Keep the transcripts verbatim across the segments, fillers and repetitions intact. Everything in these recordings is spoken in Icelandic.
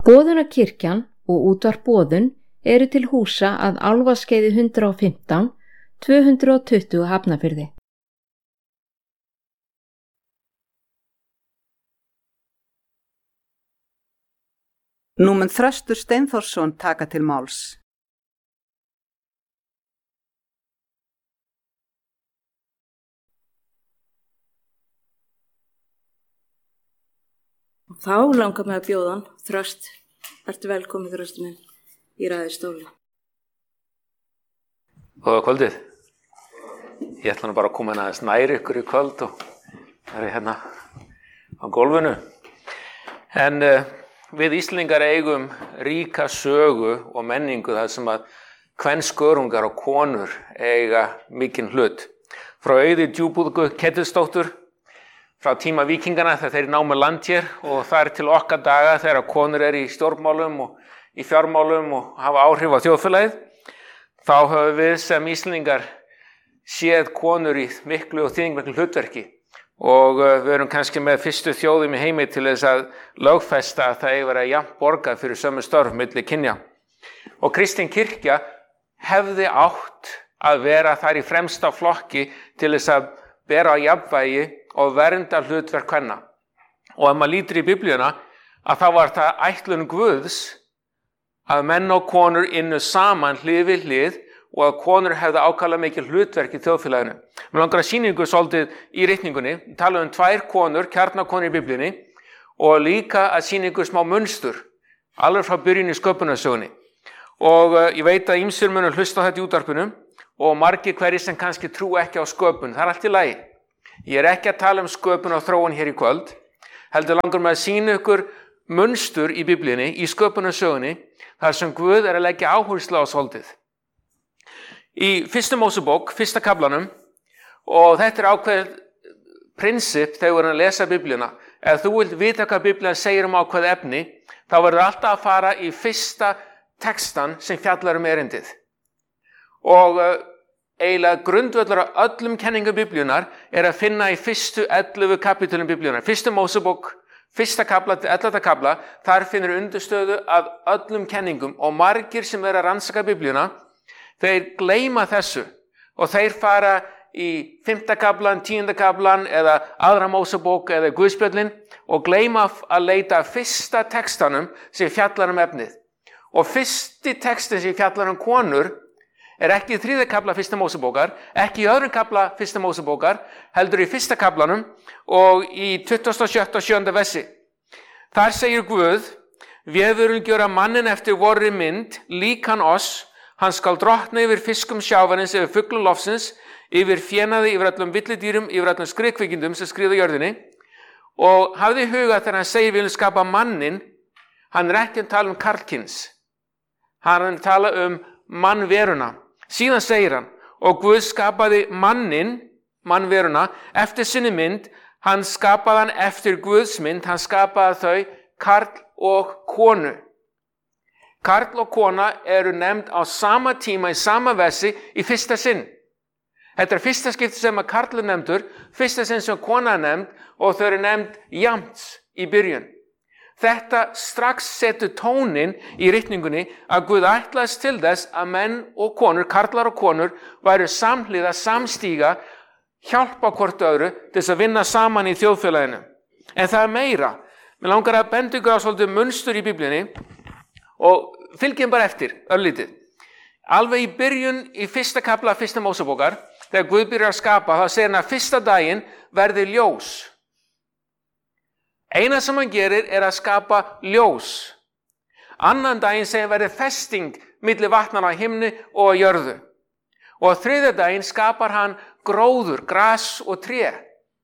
Boðunarkirkjan og útvarp Boðun eru til húsa að Álfaskeiði hundrað og fimmtán, tvö hundruð og tuttugu Hafnarfirði. Nú mun Þröstur Steinþórsson taka til máls. Þá langar mig að bjóða hann, Þröst, ertu velkomið Þröstu minn, í ræðustóli. Góða kvöldið. Ég ætla nú bara að koma hérna aðeins nær ykkur í kvöld og það er hérna á gólfinu. En uh, við Íslendingar eigum ríka sögu og menningu þar sem að kvenskörungar og konur eiga mikinn hlut. Frá Auði Djúpúðgu Ketilsdóttur, frá tíma víkingana þegar þeir námu land hér og það er til okkar daga þegar konur er í stjórnmálum og í fjármálum og hafa áhrif á þjóðfélagið. Þá höfum við sem Íslendingar séð konur í miklu og þýðingarmiklu hlutverki og við erum kannski með fyrstu þjóðum í heimi til þess að lögfesta að það eigi vera jafnt borgað fyrir sömu störf milli kynja. Og kristin kirkja hefði átt að vera þar í fremsta flokki til þess að bera á jafnvægi og vernda hlutverk kvenna. Og ef maður lítur í Biblíuna að þá var það ætlun Guðs að menn og konur ynnu saman hlið við hlið og að konur hefðu ákaflega mikil hlutverk í þjóðfélaginu. Mér langar að sýna ykkur svolítið í ritningunni, tala um tvær konur, kjarnakonur í Biblíunni og líka að sýna ykkur smá munstur, alveg frá byrjun í sköpunarsögunni. Og uh, ég veit að ýmsir munu hlusta á þetta í útvarpinu og margir hverjir sem kannski trú ekki á sköpun, það er allt í lagi. Ég er ekki að tala um sköpun og þróun hér í kvöld, heldur langar með að sýna ykkur munstur í Biblíunni, í sköpunarsögunni, þar sem Guð er að leggja áherslu á svolítið. Í fyrstu Mósebók, fyrsta kaflanum, og þetta er ákveðið prinsip þegar við erum að lesa Biblíuna. Ef þú vilt vita hvað Biblían segir um ákveðið efni, þá verður alltaf að fara í fyrsta textan sem fjallar um erindið. Og uh, eiginlega grundvöllur á öllum kenningum Biblíunar er að finna í fyrstu ellefu kapítulum Biblíunar. Fyrstu Mósebók, fyrsta kafla til ellefta kafla, þar finnur undirstöðu að öllum kenningum og margir sem er að rannsaka Biblíuna, þeir gleyma þessu og þeir fara í fimmta kaflan, tíunda kaflan eða aðra Mósebók eða Guðspjöllin og gleyma að leita fyrsta textanum sem fjallar um efnið. Og fyrsti textin sem fjallar um konur er ekki í þriðja kafla fyrsta Mósebókar, ekki í öðrum kafla fyrsta Mósebókar, heldur í fyrsta kaflanum og í tuttugasta og sjötta og sjöunda versi. Þar segir Guð, við viljum gjöra mannin eftir vorri mynd, líkan oss, hann skal drottna yfir fiskum sjávarins, yfir fuglum lofsins, yfir fénaði, yfir öllum villidýrum, yfir öllum skriðkvikindum sem skriða jörðinni. Og hafði í huga þegar hann segir við viljum skapa mannin, hann er ekki að tala um karlkyns, hann er að tala um mannveruna. Síðan segir hann, og Guð skapaði mannin, mannveruna, eftir sinni mynd, hann skapaði hann eftir Guðs mynd, hann skapaði þau karl og konu. Karl og kona eru nefnd á sama tíma í sama versi í fyrsta sinn. Þetta er fyrsta skipti sem að karl er nefndur, fyrsta sinn sem kona er nefnd og þau eru nefnd jafnt í byrjun. Þetta strax setur tónin í ritningunni að Guð ætlaðist til þess að menn og konur, karlar og konur, væru samhliða, samstíga, hjálpa hvort öðru til þess að vinna saman í þjóðfélaginu. En það er meira. Mér langar að benda ykkur á svolítið munstur í Biblíunni og fylgjum bara eftir, örlítið. Alveg í byrjun í fyrsta kafla fyrsta Mósebókar, þegar Guð byrjar að skapa, þá segir hann að fyrsta daginn verði ljós. Eina sem hann gerir er að skapa ljós. Annan daginn segir verði festing milli vatnanna á himni og á jörðu. Og þriðja daginn skapar hann gróður, gras og tré.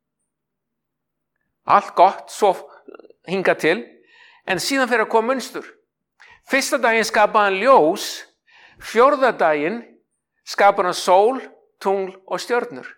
Allt gott, svo hingað til, en síðan fer að koma munstur. Fyrsta daginn skapar hann ljós, fjórða daginn skapar hann sól, tungl og stjörnur.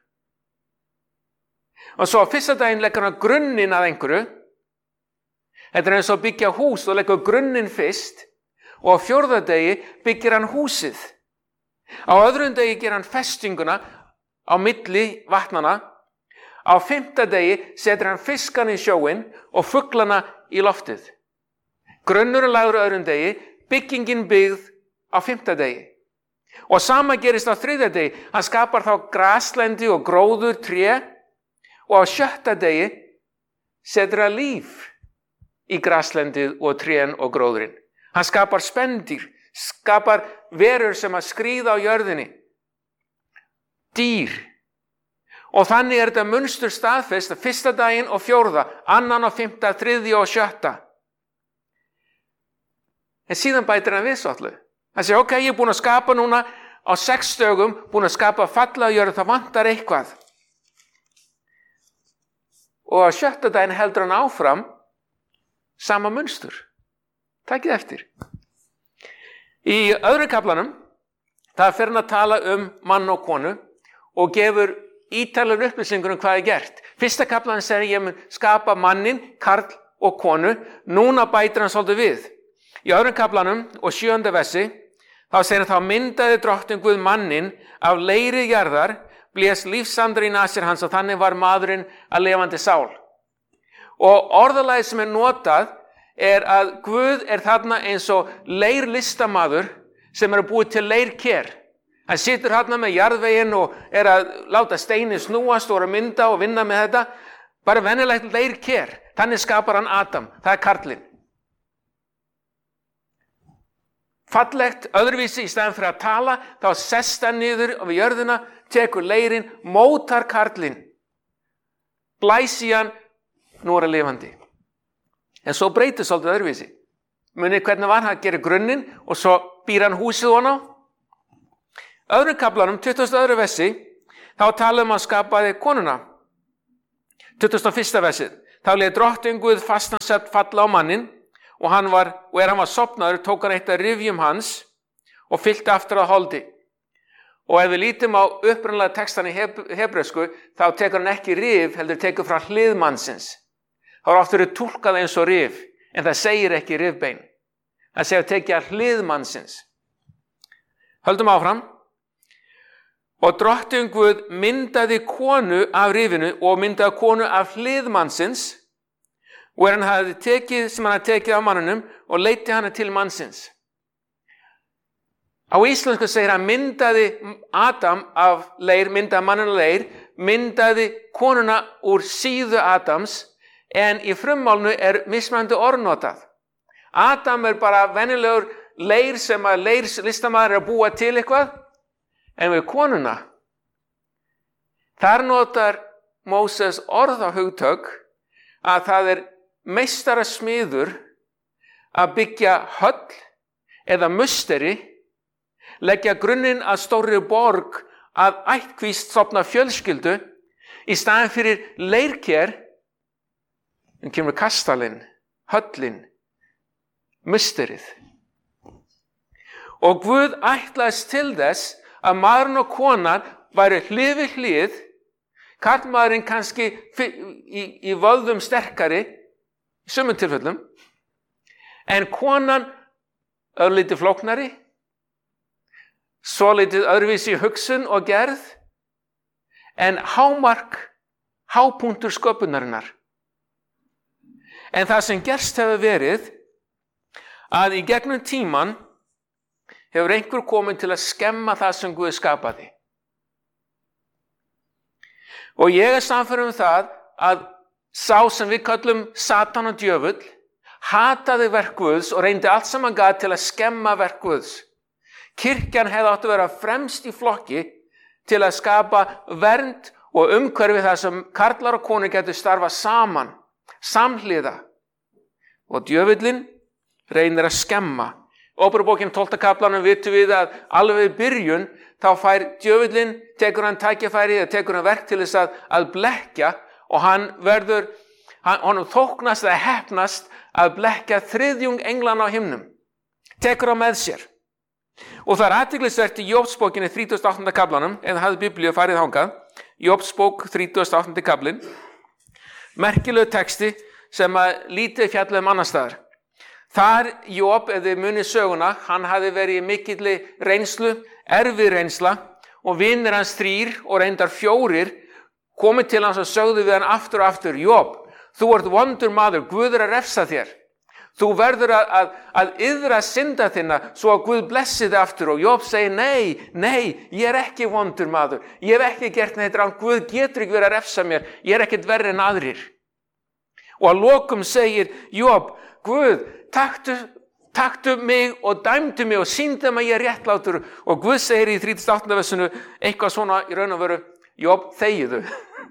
Og svo fyrsta daginn leggur hann grunninn að einhverju. Þetta er eins og byggja hús og leggur grunninn fyrst og á fjórða degi byggir hann húsið. Á öðrum degi ger hann festinguna á milli vatnana. Á fimmta degi setur hann fiskan í sjóinn og fuglana í loftið. Grunnurinn lagður á öðrum degi, byggingin byggð á fimmta degi. Og sama gerist á þriðja degi. Hann skapar þá graslendi og gróður, tré, og á sjötta degi setur hann líf í graslendið og trén og gróðurinn. Hann skapar spendýr, skapar verur sem að skríða á jörðinni, dýr. Og þannig er þetta munstur staðfest að fyrsta daginn og fjórða, annan og fimmta, þriðja og sjötta. En síðan bætir hann við svolítið. Hann segir, ok, ég er búin að skapa núna á sex dögum, búin að skapa fallega jörð, það vantar eitthvað. Og á sjötta daginn heldur hann áfram sama munstur. Takið eftir. Í öðru kaflanum, það fer hann að tala um mann og konu og gefur ítarlegar upplýsingur um hvað er gert. Fyrsta kaflan segir ég mun skapa mannin, karl og konu. Núna bætir hann svolítið við. Í öðrum kaflanum og sjöunda versi, þá segir hann þá myndaði drottinn Guð mannin af leiri jarðar, blés lífsandar í nasir hans og þannig var maðurinn að lifandi sál. Og orðalagið sem er notað er að Guð er þarna eins og leirlistamaður sem er að búi til leirker. Hann situr þarna með jarðveginn og er að láta steini snúast og er að mynda og vinna með þetta. Bara venjulegt leirker. Þannig skapar hann Adam. Það er karlinn. Fallegt, öðruvísi í staðinn fyrir að tala, þá sest hann niður á jörðina, tekur leirinn, mótar karlinn. Blæsi hann, nú er hann lifandi. En svo breytir svolítið öðruvísi. Munið hvernig var hann að gera grunninn og svo býr hann húsið hona á. Öðrum kaflanum, tuttugasta og öðru versi, þá talum að skapaði konuna. tuttugasta og fyrsta versið. Þá lét drottinn Guð fastan svefn falla á mannin og hann var, og er hann var sofnaður, tók hann eitt af rifjum hans og fyllti aftur að holdi. Og ef við lítum á upprunalega textan í hebresku, þá tekur hann ekki rif, heldur tekur frá hlið mannsins. Það var aftur túlkað eins og rif, en það segir ekki rifbein. Það segir að tekja hlið mannsins. Höldum áfram. Og drottinn Guð myndaði konu af rifinu og myndaði konu af hlið mannsins og er hann hafði tekið sem hann hafði tekið af mannunum og leiddi hana til mannsins. Á íslensku segir hann myndaði Adam af leir, myndaði mannuna leir, myndaði konuna úr síðu Adams, en í frummálinu er mismunandi orðnotað. Adam er bara venjulegur leir sem að leirlistamaður er að búa til eitthvað, en við konuna, þar notar Móses orð á hugtök að það er meistara smiður að byggja höll eða musteri, leggja grunninn að stórri borg, að ættkvísl stofna fjölskyldu, í staðinn fyrir leirker, en kemur kastalinn, höllin, musterið. Og Guð ætlaðist til þess að maðurinn og konan væri hlið við hlið, karlmaðurinn kannski í, í völdum sterkari, í sumum tilfellum, en konan örlítið flóknari, svolítið öðruvísi í hugsun og gerð, en hámark, hápunktur sköpunarinnar. En það sem gerst hefur verið, að í gegnum tíman hefur einhver komin til að skemma það sem Guð skapaði. Og ég er sannfærður um það að sá sem við köllum Satan og djöfull hataði verk Guðs og reyndi allt sem hann gat til að skemma verk Guðs. Kirkjan hefði átt að vera fremst í flokki til að skapa vernd og umhverfi þar sem karlar og konur getur starfa saman, samhliða. Og djöfullinn reynir að skemma. Óperubókin tólfta kaflanum vitum við að alveg í byrjun þá fær djöfullinn, tekur hann tækifæri eða tekur hann verk til þess að, að blekkja og hann verður, hann, honum þóknast eða heppnast að blekkja þriðjung englanna á himnum. Tekur hann með sér. Og það er athyglisvert í Jóbsbókinni þrítugasta og áttunda kaflanum, eða hafði Biblíu farið þangað, Jóbsbók þrítugasta og áttunda kaflinn, merkilegu texti sem að lítið fjallað um annars staðar. Þar Job, ef þið munið söguna, hann hafði verið í mikilli reynslu, erfið reynsla og vinir hans þrír og reyndar fjórir komið til hans og sögðu við hann aftur og aftur, Job, þú ert vondur maður, Guð er að refsa þér. Þú verður að, að, að yðra synda þinna svo að Guð blessi þig aftur. Og Job segir, nei, nei, ég er ekki vondur maður. Ég hef ekki gert neitt rangt. Guð getur ekki verið að refsa mér. Ég er ekkert verri en aðrir. Og að lokum segir Job, Guð, taktu, taktu mig og dæmdu mig og sýndu mig að ég er réttlátur. Og Guð segir í þrítugasta og áttunda versinu eitthvað svona í raun og veru, Job, þegiðu.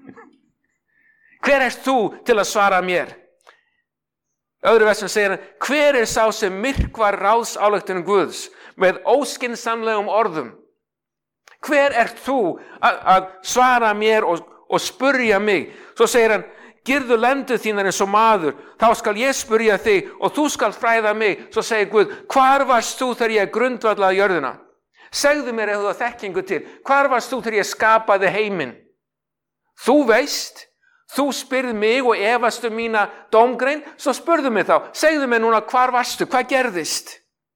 Hver ert þú til að svara mér? Öðru versum segir hann, hver er sá sem myrkvar ráðsályktunum Guðs með óskynsamlegum orðum? Hver ert þú að, að svara mér og, og spurja mig? Svo segir hann, girðu lendur þínar eins og maður, þá skal ég spurja þig og þú skal fræða mig. Svo segir Guð, hvar varst þú þegar ég grundvallaði jörðina? Segðu mér ef þú það þekkingu til, hvar varst þú þegar ég skapaði heiminn? Þú veist, þú spyrð mig og efast um mína dómgrein, svo spurðu mig þá, segðu mig núna hvar varstu, hvað gerðist?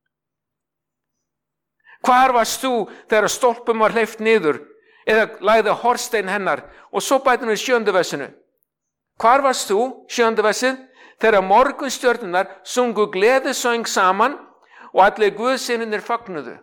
Hvar varst þú þegar stólpum var hleypt niður eða lagði hornstein hennar? Og svo bætum við sjöundu versinu. Hvar varst þú, sjöundu versið, þegar morgunstjörnurnar sungu gleðisöng saman og allir guðsynir fagnuðu?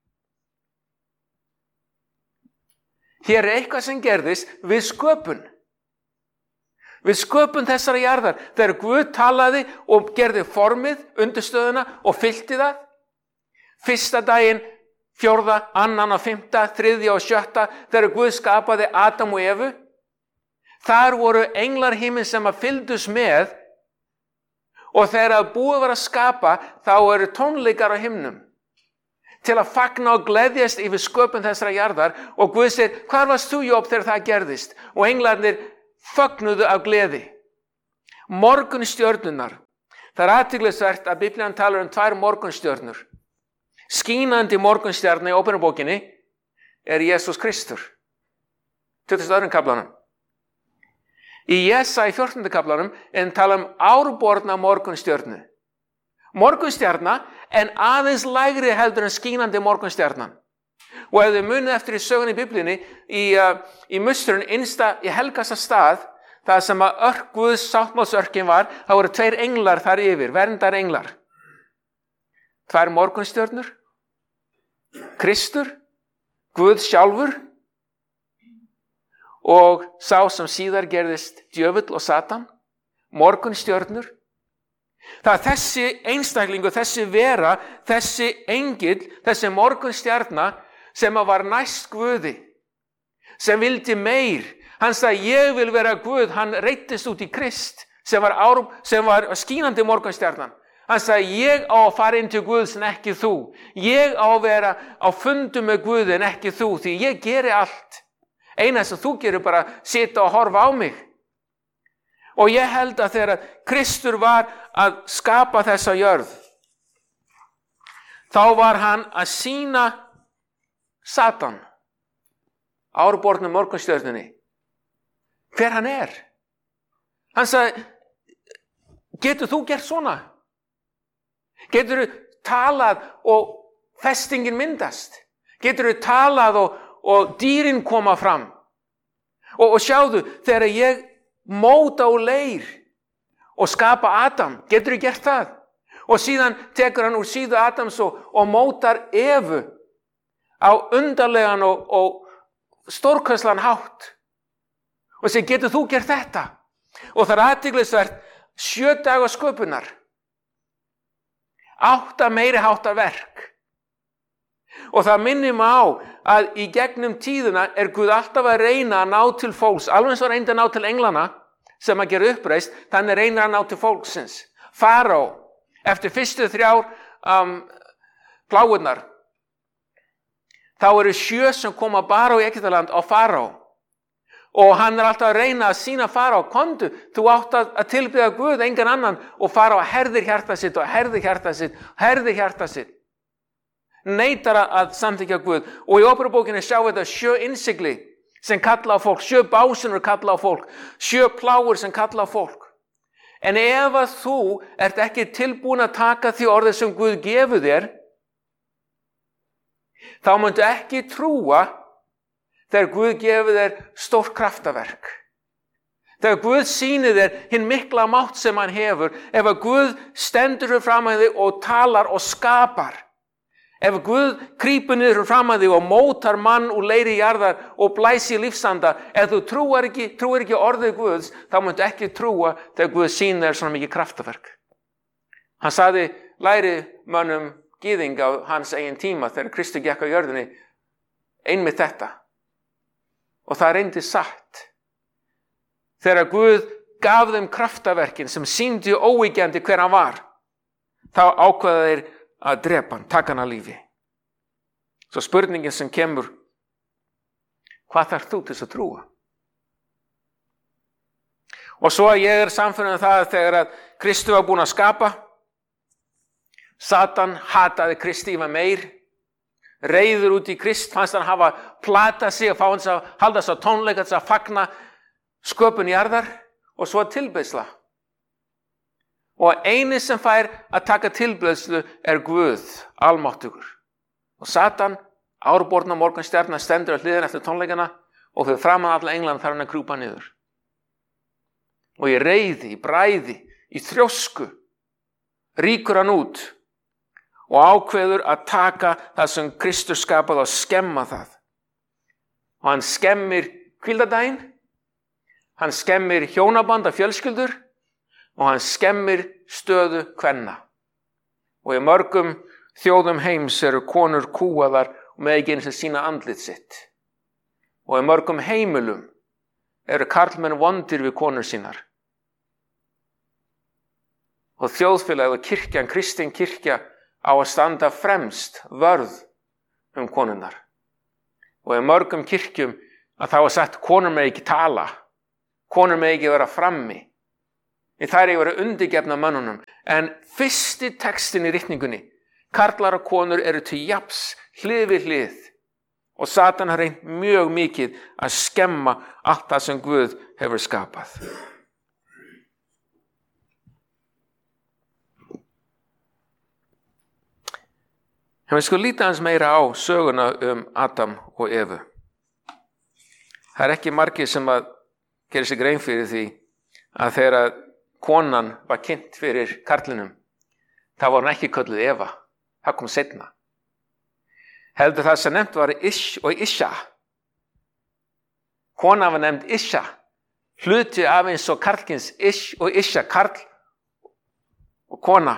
Hér er eitthvað sem gerðist við sköpun. Við sköpun þessara jarðar, þegar Guð talaði og gerði formið, undirstöðuna og fyllti það. Fyrsta daginn, fjórða, annan og fimmta, þriðja og sjötta, þegar Guð skapaði Adam og Evu. Þar voru englar himins sem að fylgdust með og þegar að búið var að skapa, þá eru tónleikar á himnum til að fagna og gleðjast yfir sköpun þessara jarðar og Guð segir, hvar varst þú, Job, þegar það gerðist? Og englarnir fögnuðu af gleði. Morgunstjörnurnar. Það er athyglisvert að Biblían talar um tvær morgunstjörnur. Skínandi morgunstjarna í Ópenubókinni er Jesús Kristur. tuttugasta og öðrum kaflanum. Í Jesaja fjórtánda kaflanum en tala um árborna morgunstjörnu. Morgunstjarna en aðeins lægri heldur en skínandi morgunstjarnan. Og ef þið munið eftir í sögunni í Biblíunni, í, uh, í mustrun innsta í helgasta stað, það sem að örk Guðs sáttmálsörkin var, það voru tveir englar þar yfir, verndar englar. Tvær morgunstjörnur, Kristur, Guð sjálfur og sá sem síðar gerðist djöfull og Satan, morgunstjörnur. Það er þessi einstaklingu, þessi vera, þessi engill, þessi morgunstjarna sem var næst Guði, sem vildi meir. Hann sagði, ég vil vera Guð, hann reittist út í Krist, sem var, ár, sem var skínandi morgunstjarnan. Hann sagði, ég á að fara inn til Guðs en ekki þú. Ég á að vera á fundu með Guði en ekki þú, því ég geri allt. Eina sem þú gerir bara sita og horfa á mig. Og ég held að þegar Kristur var að skapa þessa jörð, þá var hann að sýna Satan, árbornu morgunstjörnunni, hver hann er. Hann sagði, getur þú gert svona? Getur þú talað og festingin myndast? Getur þú talað og, og dýrin koma fram? Og, og sjáðu, þegar ég móta og leir og skapa Adam, getur þú gert það? Og síðan tekur hann úr síðu Adams og, og mótar Evu á undarlegan og, og stórkostlegan hátt. Og segir, getur þú gert þetta? Og það er athyglisvert, sjö daga sköpunar, átta meiri háttar verk. Og það minnir mig á að í gegnum tíðina er Guð alltaf að reyna að ná til fólks, alveg eins og reyndi að ná til englana sem að gera uppreist, þannig reynir að ná til fólksins. Faró, eftir fyrstu þrjár um, plágurnar, þá eru sjö sem koma bara á Egyptaland á Faró. Og hann er alltaf að reyna að sína Faró, komdu, þú átt að tilbiðja Guð, engan annan, og Faró herðir hjarta sitt og herðir hjarta sitt, herðir hjarta sitt. Neitar að samþykkja Guð. Og í Ópenubókinni sjá þetta sjö innsigli sem kalla á fólk, sjö básunur kalla á fólk, sjö plágur sem kalla á fólk. En ef að þú ert ekki tilbúin að taka því orðið sem Guð gefur þér, þá myndu ekki trúa þegar Guð gefur þér stórt kraftaverk. Þegar Guð sýnir þér hinn mikla mátt sem hann hefur, ef að Guð stendur fyrir fram að þig og talar og skapar, ef Guð krýpur niður fyrir fram að þig og mótar mann úr leiri jarðar og blæsi lífsanda, ef þú trúir ekki, trúir ekki orðið Guðs, þá muntu ekki trúa þegar Guð sýnir þér svona mikið kraftaverk. Hann sagði læri mönnum gyðing á hans eigin tíma þegar Kristur gekk á jörðinni einmitt þetta. Og það reyndi satt. Þegar Guð gaf þeim kraftaverkin sem sýndi óyggjandi hver hann var, þá ákveða þeir að drepa hann, taka hann að lífi. Svo spurningin sem kemur, hvað þarf þú til þess að trúa? Og svo að ég er samfærum það að þegar að Kristur var búinn að skapa, Satan hataði Kristi yfir meir, reiður út í Krist, fannst hann hafa platað sig og fá hans að halda þess að tónleika þess að fagna sköpun jarðar og svo tilbeiðsla. Og eini sem fær að taka tilbeiðslu er Guð, almáttugur. Og Satan, árborna morgunstjarna, stendur á hliðina eftir tónleikana og fyrir framan alla englann þarf hann að krjúpa niður. Og í reiði, í bræði, í þrjósku, ríkur hann út og ákveður að taka það sem Kristur skapaði og skemma það. Og hann skemmir hvíldardaginn, hann skemmir hjónaband af fjölskyldur og hann skemmir stöðu kvenna. Og í mörgum þjóðum heims eru konur kúaðar og með ekki eins og sína andlit sitt. Og í mörgum heimilum eru karlmenn vondir við konur sínar. Og þjóðfélag og kirkjan, kristin kirkja, á að standa fremst vörð um konunnar. Og í mörgum kirkjum að þá er sagt konur með ekki tala, konur með ekki vera frammi. Það er ekki vera undirgefna mönnunum. En fyrsti textin í ritningunni, karlar og konur eru til jafns hlið við hlið. Og Satan har reynt mjög mikið að skemma allt það sem Guð hefur skapað. En við skulum líta hans meira á söguna um Adam og Evu. Það er ekki margir sem að gera sig grein fyrir því að þegar konan var kynnt fyrir karlinum, þá var hann ekki kölluð Eva. Það kom seinna. Heldur það sem nefnt var Ish og Isha. Kona var nefnt Isha. Hluti af eins og karlkins Ish og Isha, karl og kona.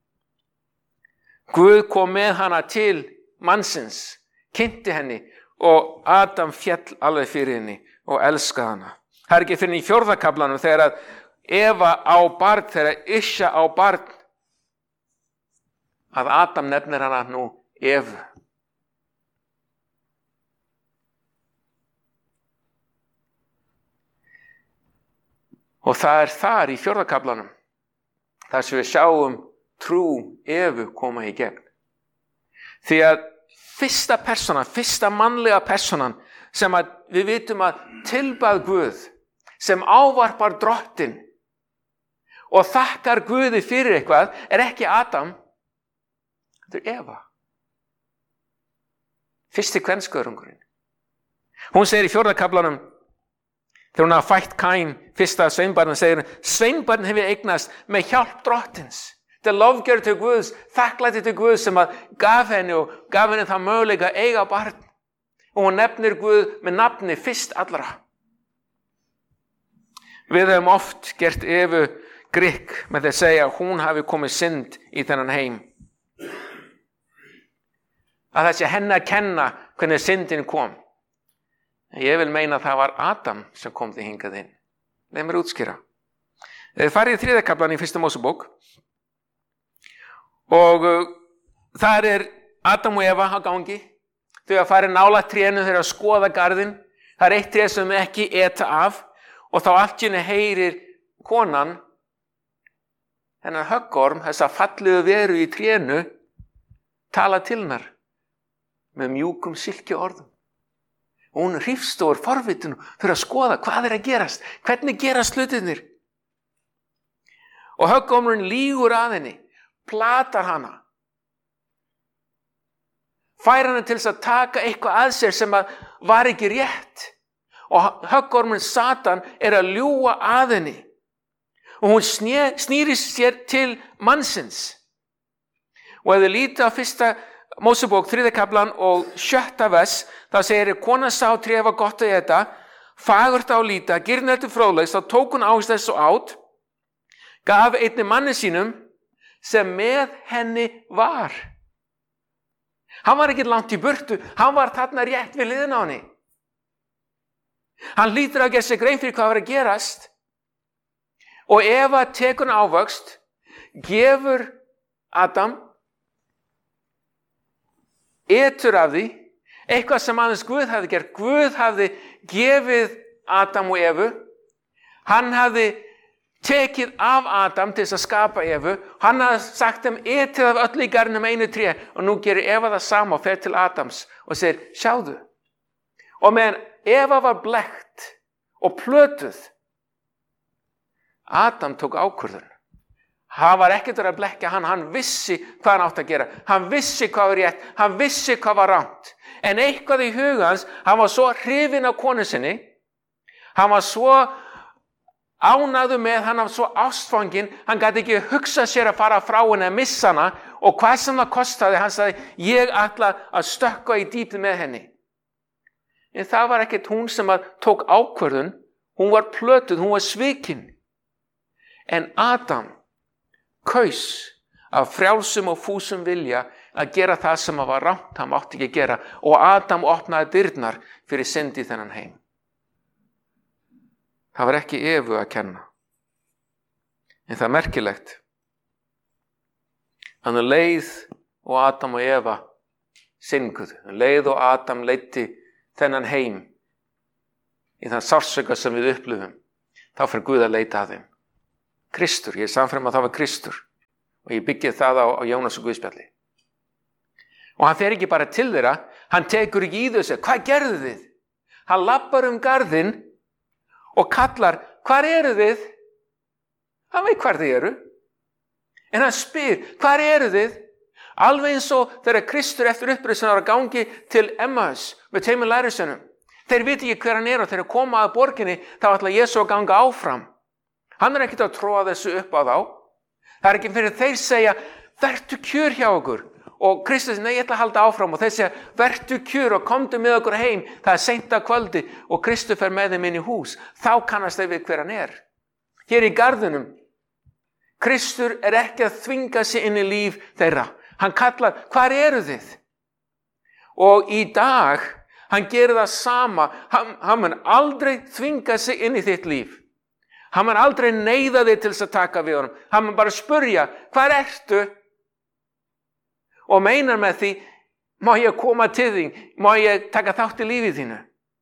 Guð kom með hana til mannsins, kynnti henni og Adam fjall alveg fyrir henni og elskaði hana. Það er ekki fyrir í fjórða kaflanum þegar að Eva á barn, þegar Isha á barn, að Adam nefnir hana nú Evu. Og það er þar í fjórða kaflanum, þar sem við sjáum trú Evu koma í gegn. Því að fyrsta persónan, fyrsta mannlega persónan sem að við vitum að tilbað Guð, sem ávarpar drottin og þakkar Guði fyrir eitthvað, er ekki Adam, þetta er Eva. Fyrsti kvenskörungurinn. Hún segir í fjórða kaflanum, þegar hún hafa fætt Kain, fyrsta sveinbarn, segir hún, sveinbarn hefur eignast með hjálp drottins. Þetta er lofgjörð til Guðs, þakklæti til Guðs sem að gaf henni og gaf henni það möguleika að eiga barn. Og hún nefnir Guð með nafni fyrst allra. Við hefum oft gert Evu grikk með því að segja að hún hafi komið synd í þennan heim. Að það sé henni að kenna hvernig syndin kom. Ég vil meina að það var Adam sem kom til hingað inn. Leið mér útskýra. Þið farið í þriðja kaflan í fyrsta Mósebók. Og uh, þar er Adam og Eva á gangi. Þau að fara nálægt trénu þegar að skoða garðinn. Það er eitt tré sem ekki eta af. Og þá allt í einu heyrir konan, hennar höggorm, þessa falliðu veru í trénu, tala til hennar með mjúkum silki orðum. Og hún hrifst og er forvitin fyrir að skoða hvað er að gerast. Hvernig gerast hlutirnir? Og höggormurinn lýgur að henni. Platar hana, fær hana til þess að taka eitthvað að sér sem að var ekki rétt og höggormurinn Satan er að ljúga að henni. Og hún sné, snýri sér til mannsins. Og ef þið lítið á fyrsta Mósebók, þriðja kaflan og sjötta vers, þá segir konan sá tréð var gott að éta, fagurt á líta, girnir til fróðleiks, þá tók hún ávist þess og át, gaf einni manni sínum sem með henni var. Hann var ekki langt í burtu, hann var þarna rétt við liðina á henni. Hann hlýtur að gera sig grein fyrir hvað var að gerast. Og Eva tekur hann ávöxt, gefur Adam, etur af því, eitthvað sem aðeins Guð hafði gert. Guð hafði gefið Adam og Evu. Hann hafði tekið af Adam til þess að skapa Evu. Hann hafði sagt þeim, etið af öllu í garðinum einu tré. Og nú gerir Eva það sama og fer til Adams og segir, sjáðu. Og meðan Eva var blekkt og plötuð, Adam tók ákvörðun. Hann var ekkert að blekkja hann, hann vissi hvað hann átti að gera. Hann vissi hvað var rétt, hann vissi hvað var rangt. En eitthvað í huga hans, hann var svo hrifinn af konu sinni, hann var svo ánægður með, hann var svo ástfanginn, hann gat ekki hugsað sér að fara frá henni að missa hana, og hvað sem það kostaði, hann sagði, ég ætla að stökkva í dýpið með henni. En það var ekkert hún sem að tók ákvörðun, hún var plötuð, hún var svikin. En Adam kaus af frjálsum og fúsum vilja að gera það sem var rangt, hann mátti ekki gera, og Adam opnaði dyrnar fyrir synd í þennan heim. Það var ekki Evu að kenna. En það er merkilegt. Hann leið og Adam og Eva synguðu. Hann leið og Adam leiddi þennan heim í þann sársauka sem við upplifum. Þá fyrir Guð að leita að þeim. Kristur, ég er samfram að það var Kristur. Og ég byggið það á, á Jónas og Guðspjalli. Og hann fer ekki bara til þeirra, hann tekur ekki í þau og segir, hvað gerðu þið? Hann lappar um garðinn og kallar, hvar eru þið? Hann veit hvar þið eru. En hann spyr, hvar eru þið? Alveg eins og þegar Kristur eftir uppreisuna var að gangi til Emmaus með tveimur lærisveinum. Þeir viti ekki hver hann er og þegar koma að borginni, þá ætla Jesú að ganga áfram. Hann er ekkert að tróða þessu upp á þá. Það er ekki fyrir þeir segja, vertu kjör hjá okkur. Og Kristus, nei, ég ætla að halda áfram. Og þeir segja, vertu kjör og komdu með okkur heim. Það er seint að kvöldi og Kristus fer með þeim inn í hús. Þá kannast þeir við hver hann er. Hér í garðinum, Kristur er ekki að þvinga sig inn í líf þeirra. Hann kallar, hvar eru þið? Og í dag, hann gerir það sama. Hann, hann mun aldrei þvinga sig inn í þitt líf. Hann mun aldrei neyða þig til þess að taka við honum. Hann mun bara spurja, hvar ertu? Og meinar með því, má ég koma til þín? Má ég taka þátt í lífið þínu?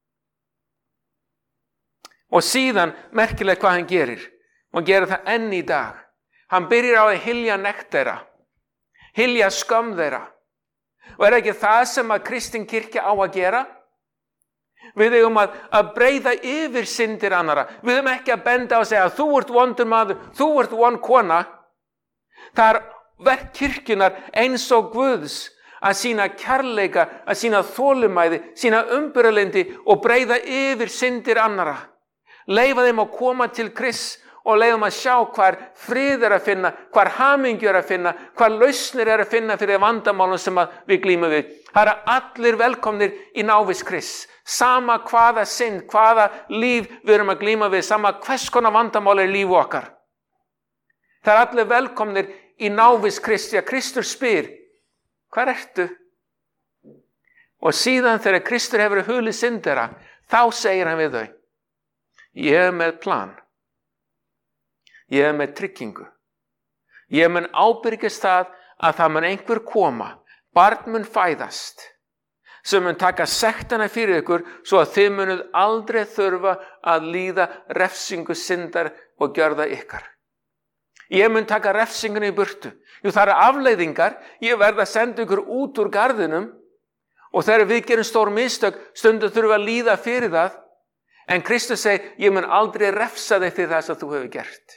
Og síðan merkilegt hvað hann gerir. Og hann gerir það enn í dag. Hann byrjar á að hylja nekt þeirra. Hylja skömm þeirra. Og er ekki það sem að kristin kirkja á að gera? Við eigum að, að breyða yfir syndir annara. Við eigum ekki að benda og segja, þú ert vondur maður, þú ert von kona. Það er verk kirkjunar eins og Guðs að sína kærleika, að sína þolumæði, sína umburðarlyndi og breyða yfir syndir annara. Leyfa þeim að koma til Krists og leyfa þeim að sjá hvar frið er að finna, hvar hamingju er að finna, hvar lausnir er að finna fyrir vandamálum sem við glímum við. Það eru allir velkomnir í návist Krists. Sama hvaða synd, hvaða líf við erum að glíma við, sama hvers konar vandamál er líf okkar. Það eru allir velkomnir í návist Kristi, að Kristur spyr, hvar ertu? Og síðan þegar Kristur hefur hulið syndera, þá segir hann við þau, ég er með plan. Ég er með tryggingu. Ég mun ábyrgist það að það mun einhver koma, barn mun fæðast, sem mun taka sektana fyrir ykkur svo að þið munuð aldrei þurfa að líða refsingu syndar og gjörða ykkar. Ég mun taka refsingunni í burtu. Jú, það eru afleiðingar. Ég verð að senda ykkur út úr garðinum og þegar við gerum stór mistök, stundum þurfum að líða fyrir það. En Kristus segir, ég mun aldrei refsa þig fyrir það sem þú hefur gert.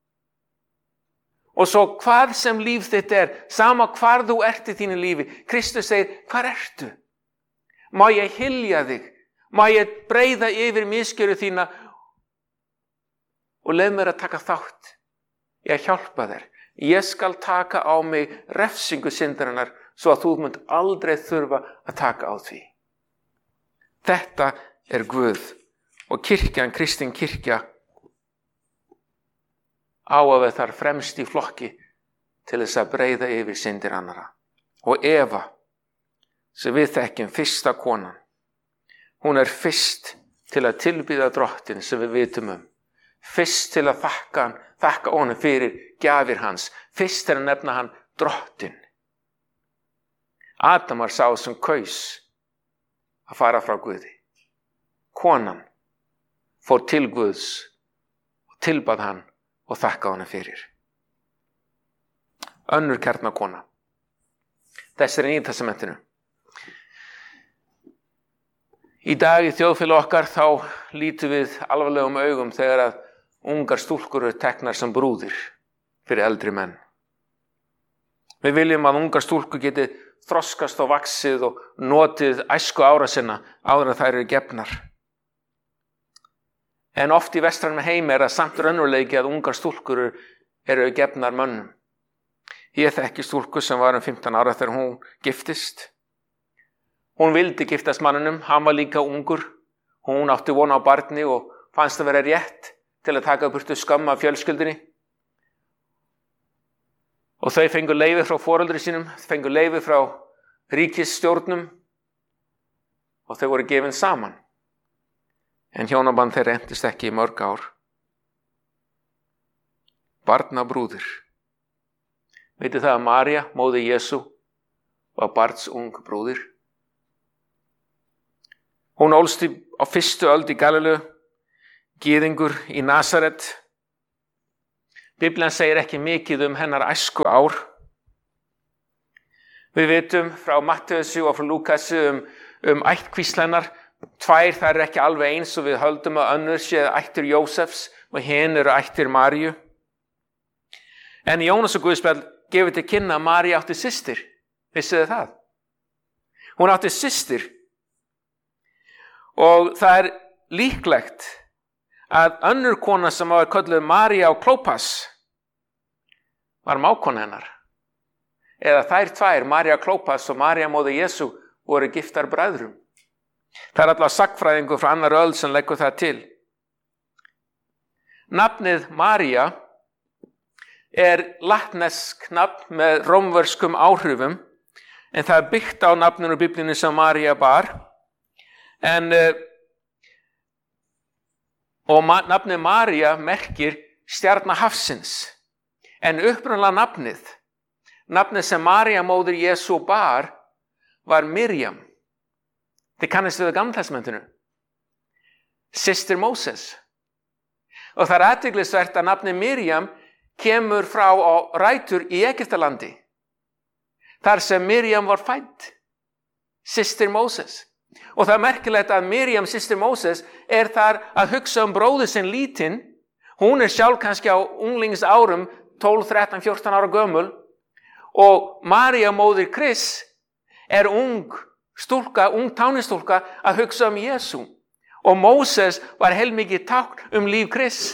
Og svo hvað sem líf þitt er, sama hvar þú ert í þínu lífi, Kristus segir, hvar ertu? Má ég hylja þig? Má ég breiða yfir misgjörðir þína og leyf mér að taka þátt í að hjálpa þér. Ég skal taka á mig refsingu syndarinnar svo að þú munt aldrei þurfa að taka á því. Þetta er Guð og kirkjan, kristin kirkja, á að vera þar fremst í flokki til þess að breiða yfir syndir annara. Og Eva, sem við þekkjum, fyrsta konan, hún er fyrst til að tilbýða drottin sem við vitum um. Fyrst til að þakka hann, þakka honum fyrir gjafir hans. Fyrst til að nefna hann drottin. Adam var sá sem kaus að fara frá Guði. Konan fór til Guðs og tilbað hann og þakka honum fyrir. Önnur kjarnakona. Þess er í Nýja testamentinu. Í dag í þjóðfélag okkar þá lítum við alvarlegum augum þegar að ungar stúlkur eru teknar sem brúðir fyrir eldri menn. Við viljum að ungar stúlkur geti þroskast og vaxið og notið æsku ára sinna áður en þær eru gefnar. En oft í vestrænum heimi er það samt raunveruleiki að ungar stúlkur eru gefnar mönnum. Ég þekki stúlku sem var um fimmtán ára þegar hún giftist. Hún vildi giftast manninum, hann var líka ungur. Hún átti von á barni og fannst að vera rétt til að taka burtu skömm af fjölskyldunni. Og þau fengu leyfi frá foreldri sínum, fengu leyfi frá ríkisstjórnum og þau voru gefin saman. En hjónaband þeirra entist ekki í mörg ár. Barnabrúðir. Vitið það að María, móðir Jesú, var barnsung brúðir? Hún ólst á fyrstu öld í Galileu, gyðingur í Nasaret. Biblían segir ekki mikið um hennar æsku ár. Við vitum frá Mattheusi og frá Lúkasi um, um ættkvísl hennar. Tvær þær eru ekki alveg eins og við höldum að önnur sé ættir Jósefs og hin eru ættir Maríu. En í Jónas og Guðspjall gefur til kynna að María átti systir. Vissuð þið það? Hún átti systir. Og það er líklegt að önnur kona sem var kölluð María og Klópas var mákona hennar. Eða þær tvær, María Klópas og María móðir Jesú, voru giftar bræðrum. Það er allavega sagnfræðingur frá annar öld sem leggur það til. Nafnið María er latnesk nafn með rómverskum áhrifum, en það er byggt á nafninu í Biblíunni sem María bar. En og ma- nafnið María merkir stjarna hafsins. En upprunalega nafnið, nafnið sem María móðir Jesú bar, var Miriam. Þið kannist við Gamla testamentinu. Systir Móses. Og það er athyglisvert að nafnið Miriam kemur frá á rætur í Egyptalandi. Þar sem Miriam var fædd. Systir Móses. Og það er merkilegt að Miriam, systir Móses, er þar að hugsa um bróður sinn lítinn. Hún er sjálf kannski á unglingsárum, tólf, þrettán, fjórtán ára gömul. Og María móðir Kris er ung stúlka, ung tánistúlka að hugsa um Jesú. Og Móses var heilmikið tákn um líf Kris.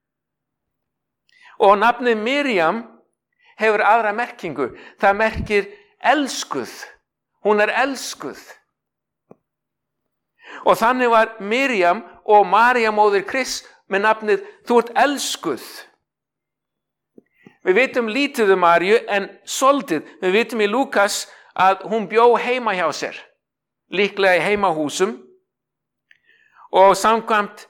Og nafnið Miriam hefur aðra merkingu. Það merkir elskuð. Hún er elskuð. Og þannig var Miriam og María móðir Kris með nafnið Þú ert elskuð. Við vitum lítið um Maríu en soldið. Við vitum í Lúkas að hún bjó heima hjá sér. Líklega í heimahúsum. Og samkvæmt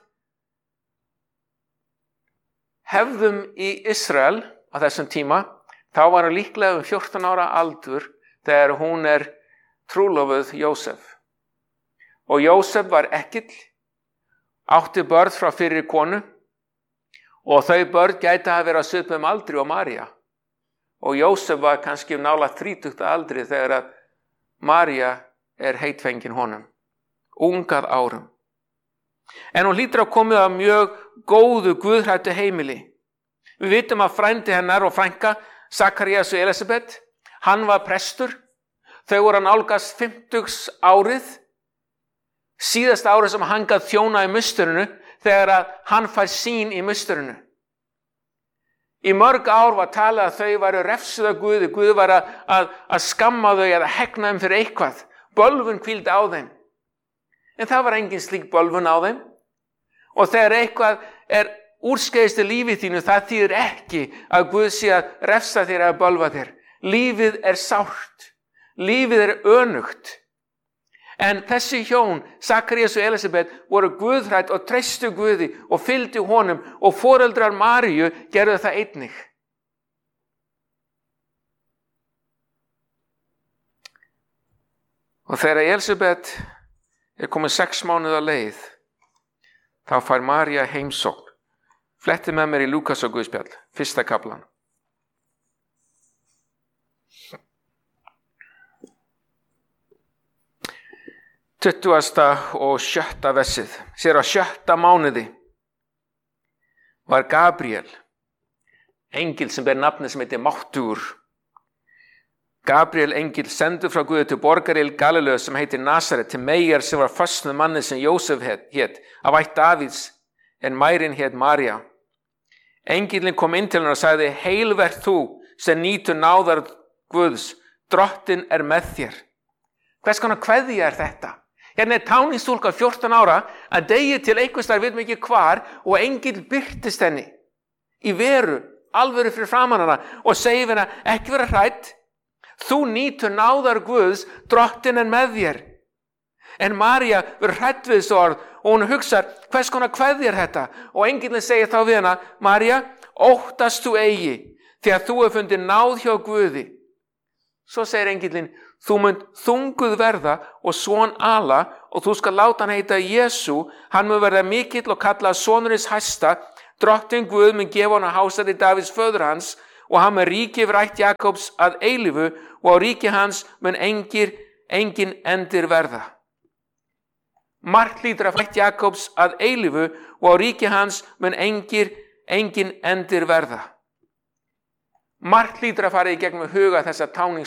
hefðum í Ísrael á þessum tíma, þá var hún líklega um fjórtán ára aldur þegar hún er trúlofuð Jósef. Og Jósef var ekkill, átti börn frá fyrri konu og þau börn gæti að vera á svipuðum aldri og María. Og Jósef var kannski um nálægt þrítugt aldri þegar að María er heitfengin honum, ungað árum. En hún hlýtur að komið af mjög góðu guðhrættu heimili. Við vitum að frændi hennar og frænka, Sakarías og Elisabet, hann var prestur. Þau voru að nálgast fimmtugs árið Síðasta árið sem hann gat þjóna í musturinu þegar að hann fær sýn í musturinu. Í mörg ár var talað að þau væru refsuð af Guði, Guð var að, að, að skamma þau eða hegna þeim fyrir eitthvað. Bölvun hvíldi á þeim. En það var engin slík bölvun á þeim. Og þegar eitthvað er úrskeiðist í lífið þínu, það þýðir ekki að Guð sé að refsa þér eða bölva þér. Lífið er sárt. Lífið er önugt. En þessi hjón, Sakarías og Elisabet, voru guðhrædd og treystu Guði og fylgdu honum og foreldrar Maríu gerðu það einnig. Og þegar Elisabet er komin sex mánuð á leið, þá fær María heimsókn. Fletti með mér í Lúkas og Guðspjall, fyrsta kaflan. tuttugasta og sjötta versið. Sér á sjötta mánuði var Gabriel, engil sem ber nafni sem heitir Máttugur. Gabriel engil sendur frá Guði til borgar í Galileu sem heitir Nasaret, til Meyjar sem var föstnuð manni sem Jósef hét, af ætt Davíðs, en mærin hét María. Engilinn kom inn til hennar og sagði: Heil vert þú sem nýtur náðar Guðs, drottin er með þér. Hvers konar kveðja er þetta? Hérna er táningsstúlka fjórtán ára að degi til einhvers staðar, veit mikið hvar, og engil birtist henni í veru, alvöru fyrir framan hana og segir henni: ekki vera hrædd, þú nýtur náðar Guðs, drottin er með þér. En María verður hrædd við þessu orð og hún hugsar: hvers konar kveðja er þetta? Og engillinn segir þá við hana: María, óttast þú eigi, því að þú hefur fundið náð hjá Guði. Svo segir engillinn: þú munt þunguð verða og son ala og þú skal láta hann heita Jesú, hann mun verða mikill og kalla sonurins hæsta, drottin Guð mun gefa hann að hásæti Davíðs föður hans og hann mun ríki yfir ætt Jakobs að eilífu og á ríki hans mun engir, engin endir verða. Margt hlýtur af ætt Jakobs að eilífu og á ríki hans mun engir, engin endir verða. Margt hlýtur að fara í gegnum huga þessa tánings